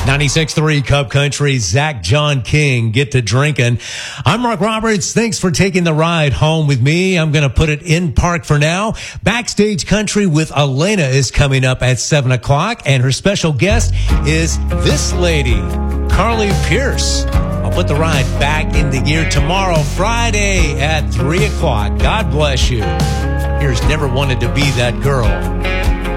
96.3 Cub Country, Zach John King, get to drinking. I'm Mark Roberts. Thanks for taking the ride home with me. I'm going to put it in park for now. Backstage Country with Elena is coming up at 7 o'clock, and her special guest is this lady, Carly Pearce. I'll put the ride back into gear tomorrow, Friday at 3 o'clock. God bless you. Here's Never Wanted to Be That Girl.